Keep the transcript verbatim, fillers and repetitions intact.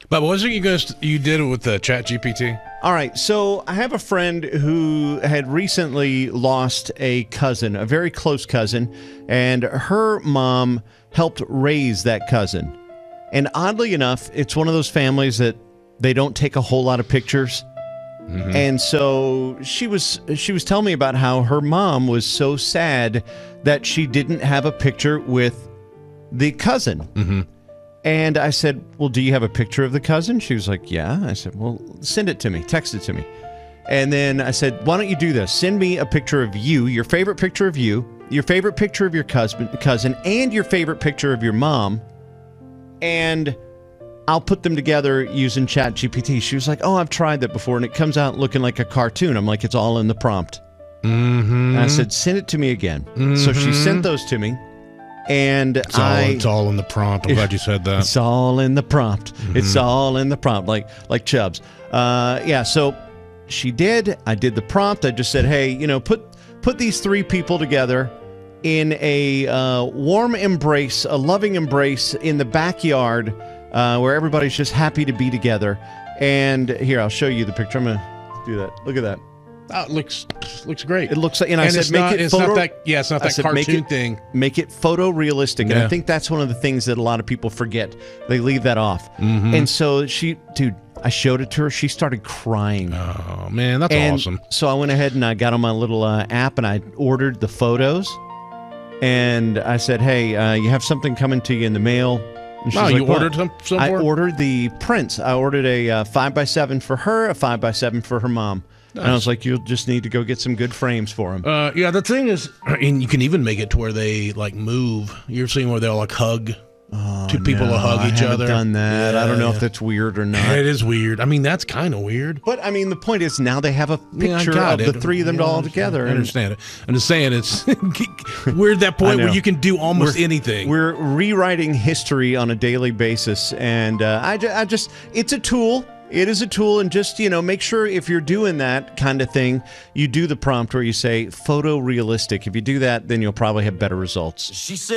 But wasn't you guys you did it with the Chat G P T? All right, so I have a friend who had recently lost a cousin, a very close cousin, and her mom helped raise that cousin. And oddly enough, it's one of those families that they don't take a whole lot of pictures. Mm-hmm. And so she was she was telling me about how her mom was so sad that she didn't have a picture with the cousin. Mm-hmm. And I said, well, do you have a picture of the cousin? She was like, yeah. I said, well, send it to me. Text it to me. And then I said, why don't you do this? Send me a picture of you, your favorite picture of you, your favorite picture of your cousin, cousin, and your favorite picture of your mom. And I'll put them together using Chat G P T. She was like, oh, I've tried that before. And it comes out looking like a cartoon. I'm like, it's all in the prompt. Mm-hmm. And I said, send it to me again. Mm-hmm. So she sent those to me. And it's all, I, it's all in the prompt. I'm glad you said that. It's all in the prompt. Mm-hmm. It's all in the prompt, like like Chubbs. Uh, yeah. So she did. I did the prompt. I just said, hey, you know, put put these three people together in a uh, warm embrace, a loving embrace in the backyard, uh, where everybody's just happy to be together. And here, I'll show you the picture. I'm gonna do that. Look at that. Oh, it looks looks great. It looks like, and I and said, it's make not, it it's photo. Not that, yeah, it's not that said, cartoon make it, thing. Make it photorealistic, yeah. and I think that's one of the things that a lot of people forget. They leave that off. Mm-hmm. And so she, dude, I showed it to her. She started crying. Oh man, that's and awesome. So I went ahead and I got on my little uh, app and I ordered the photos. And I said, hey, uh, you have something coming to you in the mail. And Oh, like, you what? ordered some? some I for? ordered the prints. I ordered a uh, five by seven for her, a five by seven for her mom. Nice. And I was like, you'll just need to go get some good frames for them. Uh, yeah, the thing is, and you can even make it to where they like move. You're seeing where they'll like hug. Oh, Two people no, will hug I each haven't other. Done that? Yeah, I don't know yeah. if that's weird or not. It is weird. I mean, that's kind of weird. But I mean, the point is now they have a picture yeah, of it. the three of them yeah, all together. I understand it. I'm just saying it's we're at that point where you can do almost we're, anything. We're rewriting history on a daily basis, and uh, I, ju- I just it's a tool. It is a tool, and just, you know, make sure if you're doing that kind of thing, you do the prompt where you say photorealistic. If you do that, then you'll probably have better results. She said.